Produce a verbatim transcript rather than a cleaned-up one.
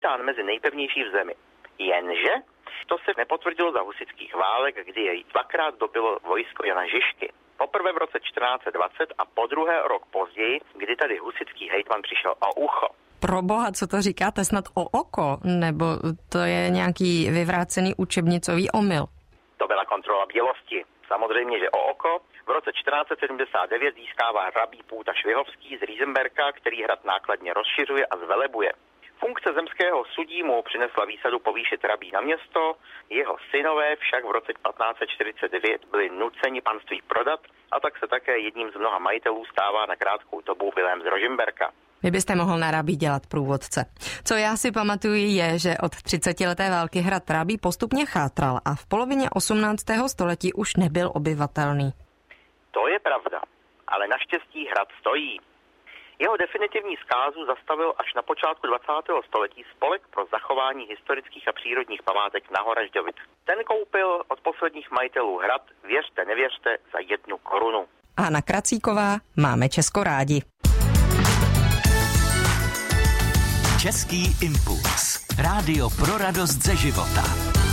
počítán mezi nejpevnější v zemi. Jenže to se nepotvrdilo za husitských válek, kdy jej dvakrát dobilo vojsko Jana Žižky. Poprvé v roce čtrnáct dvacet a podruhé rok později, kdy tady husitský hejtman přišel o ucho. Pro boha, co to říkáte, snad o oko? Nebo to je nějaký vyvrácený učebnicový omyl? To byla kontrola bělosti. Samozřejmě, že o oko v roce čtrnáct sedmdesát devět získává hrabí Půta Švihovský z Riesenberka, který hrad nákladně rozšiřuje a zvelebuje. Funkce zemského sudí mu přinesla výsadu povýšit rabí na město, jeho synové však v roce patnáct čtyřicet devět byli nuceni panství prodat a tak se také jedním z mnoha majitelů stává na krátkou dobu Vilém z Rožmberka. Vy byste mohl na Rabí dělat průvodce. Co já si pamatuju je, že od třicetileté války hrad Rabí postupně chátral a v polovině osmnáctého století už nebyl obyvatelný. To je pravda, ale naštěstí hrad stojí. Jeho definitivní zkázu zastavil až na počátku dvacátého století Spolek pro zachování historických a přírodních památek na Horažďovic. Ten koupil od posledních majitelů hrad, věřte, nevěřte, za jednu korunu. Hana Kracíková, máme Česko rádi. Český impuls. Rádio pro radost ze života.